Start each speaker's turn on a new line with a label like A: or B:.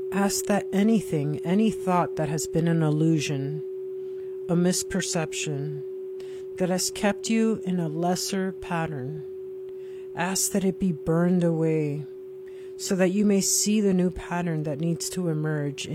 A: Ask that anything, any thought that has been an illusion, a misperception, that has kept you in a lesser pattern, ask that it be burned away so that you may see the new pattern that needs to emerge